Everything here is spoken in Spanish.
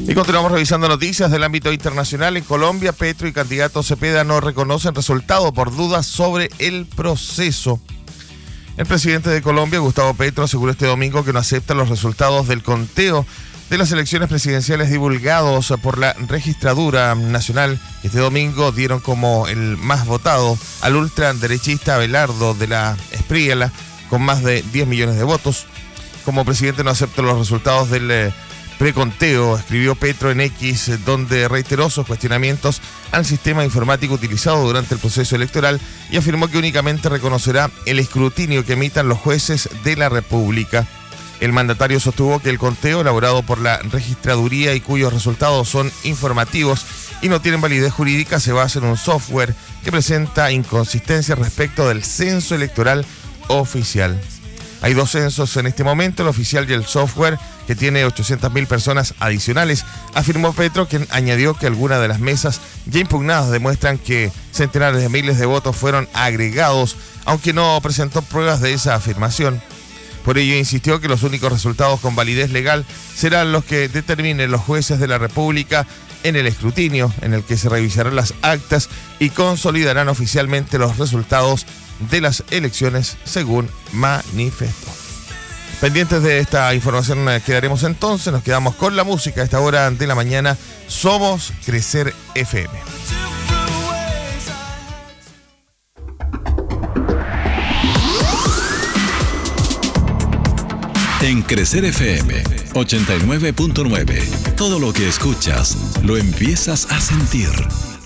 Y continuamos revisando noticias del ámbito internacional. En Colombia, Petro y candidato Cepeda no reconocen resultado por dudas sobre el proceso. El presidente de Colombia, Gustavo Petro, aseguró este domingo que no acepta los resultados del conteo de las elecciones presidenciales divulgados por la Registraduría Nacional, que este domingo dieron como el más votado al ultraderechista Abelardo de la Espriella, con más de 10 millones de votos. Como presidente no acepta los resultados del preconteo, escribió Petro en X, donde reiteró sus cuestionamientos al sistema informático utilizado durante el proceso electoral y afirmó que únicamente reconocerá el escrutinio que emitan los jueces de la República. El mandatario sostuvo que el conteo elaborado por la registraduría y cuyos resultados son informativos y no tienen validez jurídica se basa en un software que presenta inconsistencias respecto del censo electoral oficial. Hay dos censos en este momento, el oficial y el software, que tiene 800.000 personas adicionales, afirmó Petro, quien añadió que algunas de las mesas ya impugnadas demuestran que centenares de miles de votos fueron agregados, aunque no presentó pruebas de esa afirmación. Por ello insistió que los únicos resultados con validez legal serán los que determinen los jueces de la República en el escrutinio, en el que se revisarán las actas y consolidarán oficialmente los resultados de las elecciones, según manifestó. Pendientes de esta información quedaremos entonces, nos quedamos con la música a esta hora de la mañana. Somos Crecer FM. En Crecer FM 89.9, todo lo que escuchas lo empiezas a sentir.